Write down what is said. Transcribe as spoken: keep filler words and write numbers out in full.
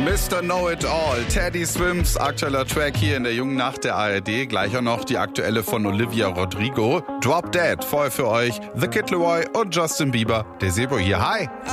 Mister Know-It-All, Teddy Swims aktueller Track hier in der jungen Nacht der A R D. Gleich auch noch die aktuelle von Olivia Rodrigo. Drop Dead, vorher für euch The Kid Laroi und Justin Bieber. Der Sebo hier, hi!